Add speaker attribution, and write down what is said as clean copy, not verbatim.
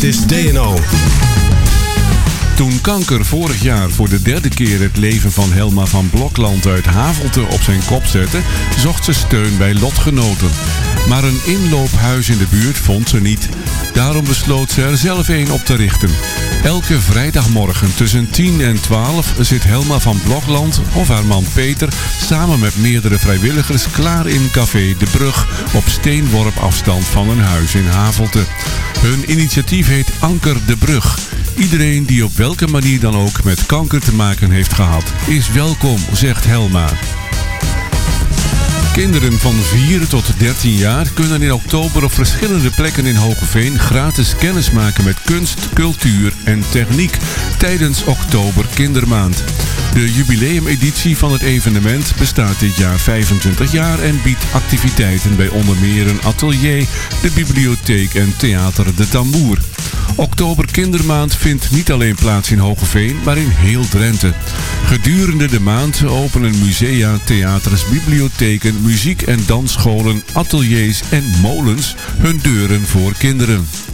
Speaker 1: Dit is DNO.
Speaker 2: Toen kanker vorig jaar voor de derde keer het leven van Helma van Blokland uit Havelte op zijn kop zette, zocht ze steun bij lotgenoten. Maar een inloophuis in de buurt vond ze niet. Daarom besloot ze er zelf een op te richten. Elke vrijdagmorgen tussen 10 en 12 zit Helma van Blokland of haar man Peter samen met meerdere vrijwilligers klaar in café De Brug op steenworp afstand van een huis in Havelte. Hun initiatief heet Anker de Brug. Iedereen die op welke manier dan ook met kanker te maken heeft gehad, is welkom, zegt Helma. Kinderen van 4 tot 13 jaar kunnen in oktober op verschillende plekken in Hoogeveen gratis kennis maken met kunst, cultuur en techniek tijdens Oktober Kindermaand. De jubileumeditie van het evenement bestaat dit jaar 25 jaar en biedt activiteiten bij onder meer een atelier, de bibliotheek en theater De Tamboer. Oktober Kindermaand vindt niet alleen plaats in Hoogeveen, maar in heel Drenthe. Gedurende de maand openen musea, theaters, bibliotheken, muziek- en dansscholen, ateliers en molens hun deuren voor kinderen.